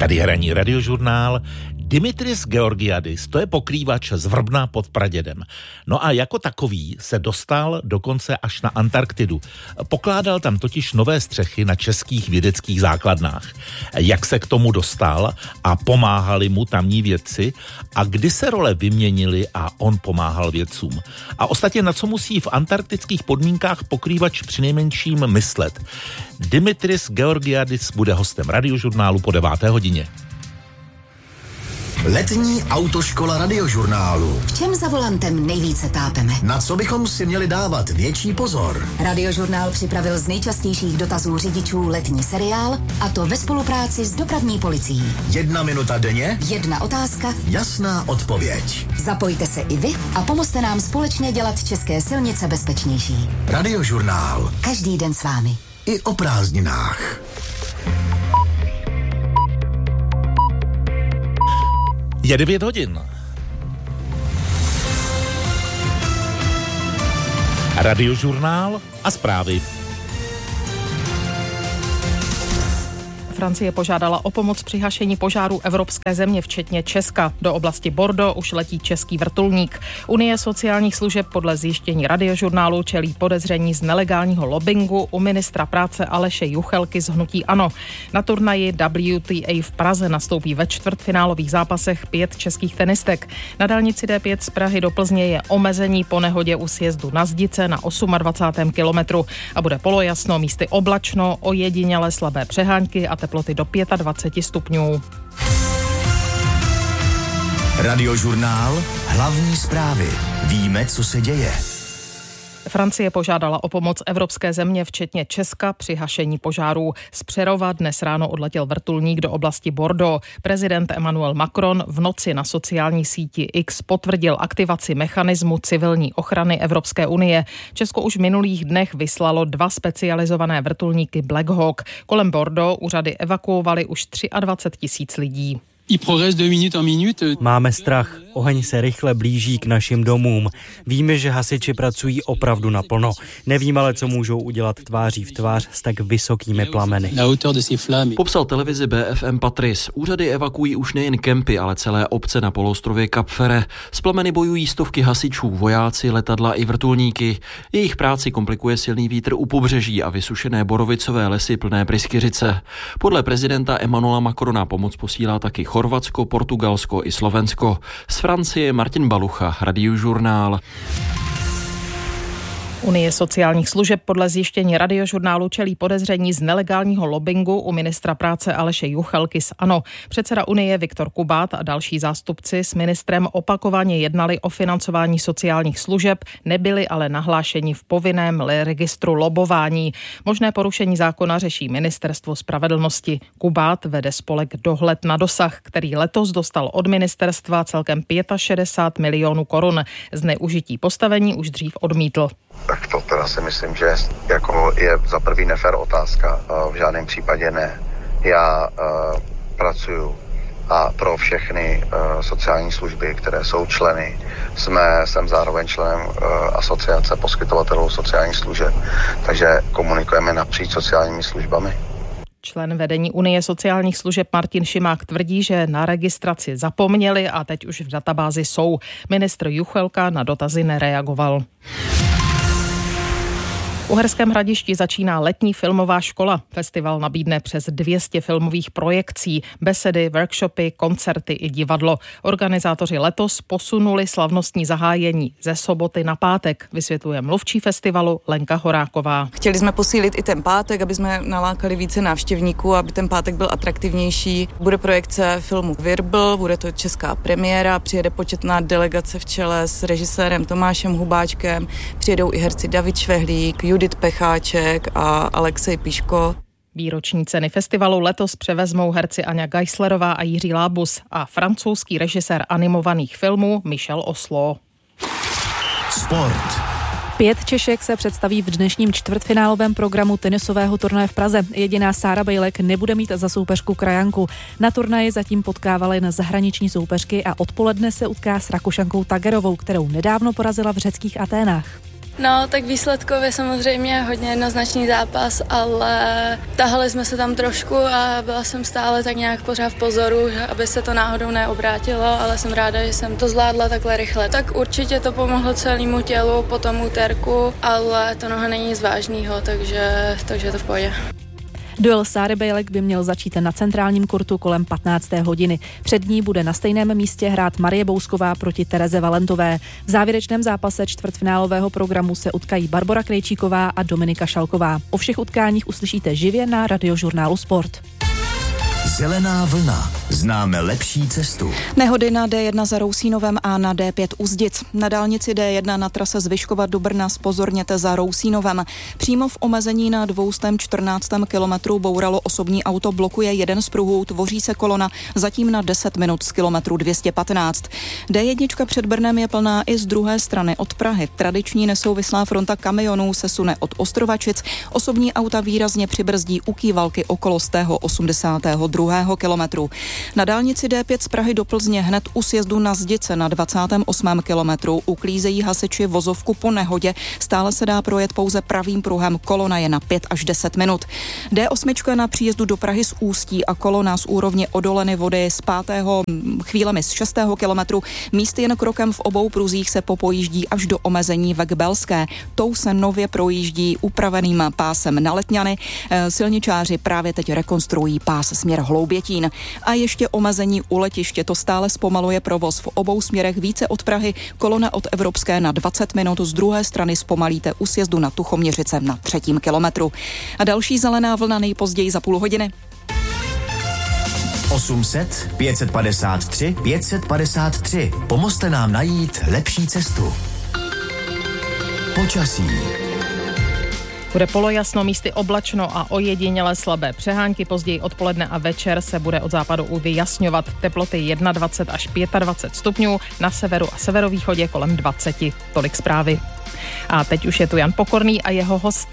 Tady je ranní radiožurnál. Dimitris Georgiadis, to je pokrývač z Vrbna pod Pradědem. No a jako takový se dostal dokonce až na Antarktidu. Pokládal tam totiž nové střechy na českých vědeckých základnách. Jak se k tomu dostal a pomáhali mu tamní vědci a kdy se role vyměnily a on pomáhal vědcům. A ostatně na co musí v antarktických podmínkách pokrývač přinejmenším myslet. Dimitris Georgiadis bude hostem radiožurnálu po 9. hodině. Letní autoškola radiožurnálu. V čem za volantem nejvíce tápeme? Na co bychom si měli dávat větší pozor? Radiožurnál připravil z nejčastějších dotazů řidičů letní seriál, a to ve spolupráci s dopravní policií. 1 minuta denně, 1 otázka, jasná odpověď. Zapojte se i vy a pomozte nám společně dělat české silnice bezpečnější. Radiožurnál. Každý den s vámi. I o prázdninách. Je 9 hodin. Radiožurnál a zprávy. Francie požádala o pomoc při hašení požárů evropské země, včetně Česka. Do oblasti Bordeaux už letí český vrtulník. Unie sociálních služeb podle zjištění radiožurnálu čelí podezření z nelegálního lobbingu u ministra práce Aleše Juchelky z hnutí ANO. Na turnaji WTA v Praze nastoupí ve čtvrtfinálových zápasech 5 českých tenistek. Na dálnici D5 z Prahy do Plzně je omezení po nehodě u sjezdu na Zdice na 28. kilometru a bude polojasno, místy oblačno, ojediněle slabé přehánky a teploty do 25 stupňů. Radiožurnál. Hlavní zprávy. Víme, co se děje. Francie požádala o pomoc evropské země, včetně Česka, při hašení požárů. Z Přerova dnes ráno odletěl vrtulník do oblasti Bordeaux. Prezident Emmanuel Macron v noci na sociální síti X potvrdil aktivaci mechanismu civilní ochrany Evropské unie. Česko už v minulých dnech vyslalo 2 specializované vrtulníky Black Hawk. Kolem Bordeaux úřady evakuovaly už 23 000 lidí. Máme strach, oheň se rychle blíží k našim domům. Víme, že hasiči pracují opravdu naplno. Nevím ale, co můžou udělat tváří v tvář s tak vysokými plameny. Popsal televizi BFM Patrice. Úřady evakuují už nejen kempy, ale celé obce na poloostrově Cap Ferret. S plameny bojují stovky hasičů, vojáci, letadla i vrtulníky. Jejich práci komplikuje silný vítr u pobřeží a vysušené borovicové lesy plné pryskyřice. Podle prezidenta Emmanuela Macrona pomoc posílá taky Chorvatsko, Portugalsko i Slovensko. Z Francie Martin Balucha, radiožurnál. Unie sociálních služeb podle zjištění radiožurnálu čelí podezření z nelegálního lobbingu u ministra práce Aleše Juchelky z ANO. Předseda Unie Viktor Kubát a další zástupci s ministrem opakovaně jednali o financování sociálních služeb, nebyli ale nahlášeni v povinném registru lobování. Možné porušení zákona řeší Ministerstvo spravedlnosti. Kubát vede spolek Dohled na dosah, který letos dostal od ministerstva celkem 65 milionů korun. Zneužití postavení už dřív odmítl. Tak to teda si myslím, že jako je za prvý nefér otázka. V žádném případě ne. Já pracuju a pro všechny sociální služby, které jsou členy. Jsem zároveň členem asociace poskytovatelů sociálních služeb, takže komunikujeme napříč sociálními službami. Člen vedení Unie sociálních služeb Martin Šimák tvrdí, že na registraci zapomněli a teď už v databázi jsou. Ministr Juchelka na dotazy nereagoval. V Uherském Hradišti začíná letní filmová škola. Festival nabídne přes 200 filmových projekcí, besedy, workshopy, koncerty i divadlo. Organizátoři letos posunuli slavnostní zahájení ze soboty na pátek, vysvětluje mluvčí festivalu Lenka Horáková. Chtěli jsme posílit i ten pátek, aby jsme nalákali více návštěvníků, aby ten pátek byl atraktivnější. Bude projekce filmu Virbl, bude to česká premiéra, přijede početná delegace v čele s režisérem Tomášem Hubáčkem, přijedou i herci David Švehlík, Judit Pecháček a Alexej Piško. Výroční ceny festivalu letos převezmou herci Aňa Geislerová a Jiří Lábus a francouzský režisér animovaných filmů Michel Oslo. Sport. 5 Češek se představí v dnešním čtvrtfinálovém programu tenisového turnaje v Praze. Jediná Sára Bejlek nebude mít za soupeřku krajanku. Na turnaji zatím potkávaly na zahraniční soupeřky a odpoledne se utká s Rakušankou Tagerovou, kterou nedávno porazila v řeckých Aténách. No, tak výsledkově samozřejmě hodně jednoznačný zápas, ale tahali jsme se tam trošku a byla jsem stále tak nějak pořád v pozoru, aby se to náhodou neobrátilo, ale jsem ráda, že jsem to zvládla takhle rychle. Tak určitě to pomohlo celému tělu po tom úterku, ale to noha není nic vážného, takže je to v pohodě. Duel Sáry Bejlek by měl začít na centrálním kurtu kolem 15. hodiny. Před ní bude na stejném místě hrát Marie Bousková proti Tereze Valentové. V závěrečném zápase čtvrtfinálového programu se utkají Barbora Krejčíková a Dominika Šalková. O všech utkáních uslyšíte živě na Radiožurnálu Sport. Zelená vlna. Známe lepší cestu. Nehody na D1 za Rousínovem a na D5 u Zdic. Na dálnici D1 na trase z Vyškova do Brna zpozorněte za Rousínovem. Přímo v omezení na 214. kilometru bouralo osobní auto, blokuje jeden z pruhů, tvoří se kolona zatím na 10 minut z kilometru 215. D1 před Brnem je plná i z druhé strany od Prahy. Tradiční nesouvislá fronta kamionů se sune od Ostrovačic. Osobní auta výrazně přibrzdí u Kývalky okolo 82. kilometru. Na dálnici D5 z Prahy do Plzně hned u sjezdu na Zdice na 28. kilometru uklízejí hasiči vozovku po nehodě. Stále se dá projet pouze pravým pruhem, kolona je na 5 až 10 minut. D8 na příjezdu do Prahy z Ústí a kolona z úrovně Odoleny Vody z 5. chvílemi z 6. kilometru. Místy jen krokem v obou pruzích se popojíždí až do omezení ve Kbelské. Tou se nově projíždí upraveným pásem na Letňany. Silničáři právě teď rekonstruují pás směr Hloubětín. A ještě omezení u letiště, to stále zpomaluje provoz v obou směrech více od Prahy. Kolona od Evropské na 20 minut, z druhé strany zpomalíte u sjezdu na Tuchoměřice na 3. kilometru. A další zelená vlna nejpozději za půl hodiny. 800 553 553. Pomozte nám najít lepší cestu. Počasí. Bude polojasno, místy oblačno a ojedinělé slabé přehánky. Později odpoledne a večer se bude od západu vyjasňovat. Teploty 21 až 25 stupňů, na severu a severovýchodě kolem 20. Tolik zprávy. A teď už je tu Jan Pokorný a jeho host.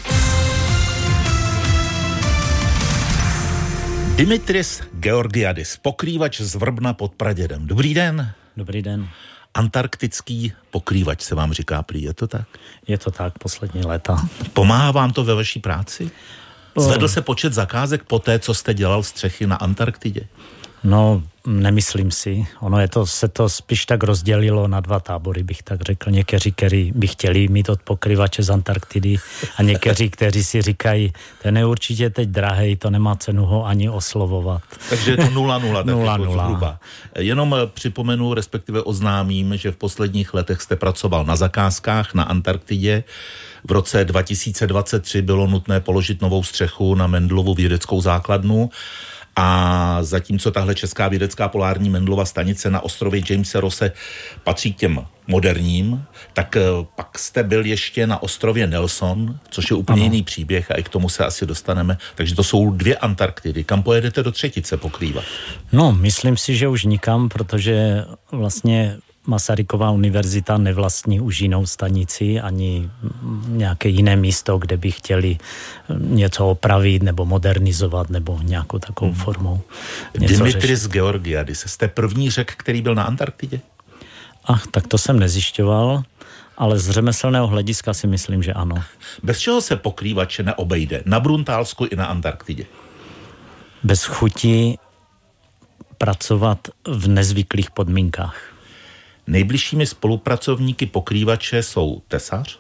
Dimitris Georgiadis, pokrývač z Vrbna pod Pradědem. Dobrý den. Dobrý den. Antarktický pokrývač se vám říká prý, je to tak? Je to tak, poslední léta. Pomáhá vám to ve vaší práci? Zvedl se počet zakázek po té, co jste dělal střechy na Antarktidě? No, nemyslím si. Se to spíš tak rozdělilo na dva tábory, bych tak řekl. Někteří, kteří by chtěli mít od pokryvače z Antarktidy a někteří, kteří si říkají, ten je určitě teď drahej, to nemá cenu ho ani oslovovat. Takže je to 0-0. 0-0. Jenom připomenu, respektive oznámím, že v posledních letech jste pracoval na zakázkách na Antarktidě. V roce 2023 bylo nutné položit novou střechu na Mendelovu vědeckou základnu. A zatímco tahle česká vědecká polární Mendelova stanice na ostrově Jamese Rosse patří k těm moderním, tak pak jste byl ještě na ostrově Nelson, což je úplně jiný příběh a i k tomu se asi dostaneme. Takže to jsou 2 Antarktidy. Kam pojedete do třetice pokrývat? No, myslím si, že už nikam, protože vlastně Masaryková univerzita nevlastní už jinou stanici ani nějaké jiné místo, kde by chtěli něco opravit nebo modernizovat nebo nějakou takovou formou. Dimitris Georgiadis, jste první Řek, který byl na Antarktidě? Tak to jsem nezjišťoval, ale z řemeslného hlediska si myslím, že ano. Bez čeho se pokrývače neobejde? Na Bruntálsku i na Antarktidě? Bez chuti pracovat v nezvyklých podmínkách. Nejbližšími spolupracovníky pokrývače jsou tesař?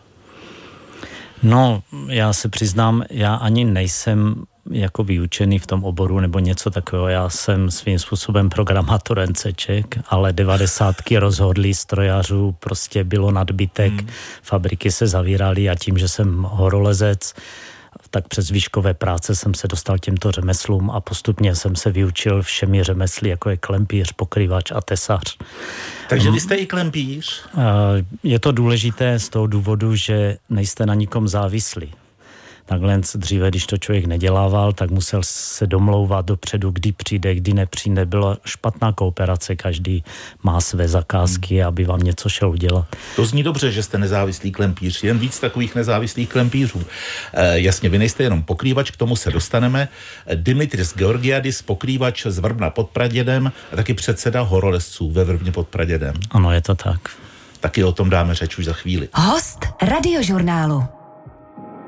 No, já se přiznám, já ani nejsem jako vyučený v tom oboru nebo něco takového. Já jsem svým způsobem programátor NCček, ale 90 rozhodlí strojařů, prostě bylo nadbytek, fabriky se zavíraly a tím, že jsem horolezec, tak přes výškové práce jsem se dostal těmto řemeslům a postupně jsem se vyučil všemi řemesly, jako je klempíř, pokrývač a tesař. Takže vy jste i klempíř? Je to důležité z toho důvodu, že nejste na nikom závislí. Takhle dříve, když to člověk nedělával, tak musel se domlouvat dopředu, kdy přijde, kdy nepřijde. Byla špatná kooperace, každý má své zakázky, aby vám něco šel udělat. To zní dobře, že jste nezávislý klempíř, jen víc takových nezávislých klempířů. Jasně, vy nejste jenom pokrývač, k tomu se dostaneme. Dimitris Georgiadis, pokrývač z Vrbna pod Pradědem a taky předseda horolezců ve Vrbně pod Pradědem. Ano, je to tak. taky o tom dáme řeč už za chvíli. Host Radiožurnálu.